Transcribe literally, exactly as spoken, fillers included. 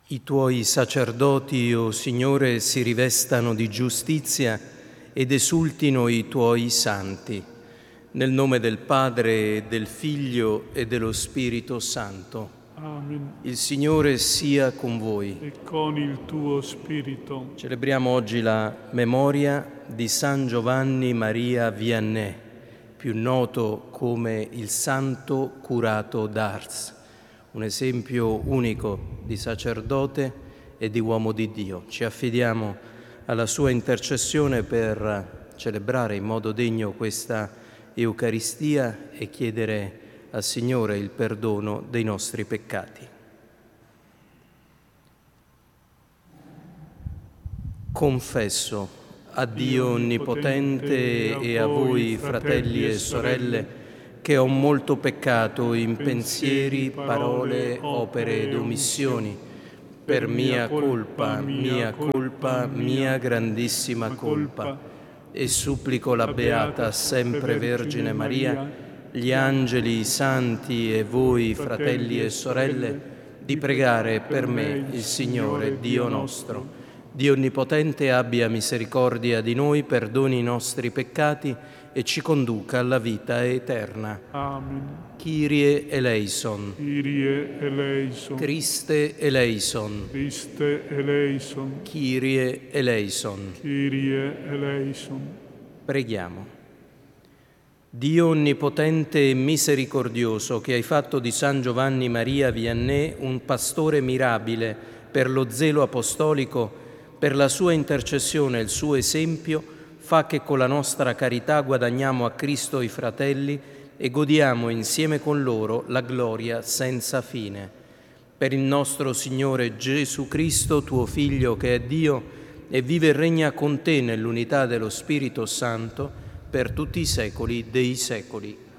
I tuoi sacerdoti, o Signore, si rivestano di giustizia ed esultino i tuoi santi. Nel nome del Padre, del Figlio e dello Spirito Santo. Amen. Il Signore sia con voi. E con il tuo spirito. Celebriamo oggi la memoria di San Giovanni Maria Vianney, più noto come il Santo Curato d'Ars, un esempio unico di sacerdote e di uomo di Dio. Ci affidiamo alla sua intercessione per celebrare in modo degno questa Eucaristia e chiedere al Signore il perdono dei nostri peccati. Confesso a Dio Onnipotente e a voi, fratelli e sorelle, che ho molto peccato in pensieri, parole, opere ed omissioni, per mia colpa, mia colpa, mia grandissima colpa, e supplico la Beata sempre Vergine Maria, gli angeli, i santi e voi, fratelli e sorelle, di pregare per me il Signore Dio nostro. Dio Onnipotente abbia misericordia di noi, perdoni i nostri peccati e ci conduca alla vita eterna. Amen. Kyrie eleison. Kyrie eleison. Christe eleison. Christe eleison. Kyrie eleison. Kyrie eleison. Preghiamo. Dio Onnipotente e misericordioso, che hai fatto di San Giovanni Maria Vianney un pastore mirabile per lo zelo apostolico, per la sua intercessione e il suo esempio, fa che con la nostra carità guadagniamo a Cristo i fratelli e godiamo insieme con loro la gloria senza fine. Per il nostro Signore Gesù Cristo, tuo Figlio, che è Dio e vive e regna con te nell'unità dello Spirito Santo, per tutti i secoli dei secoli.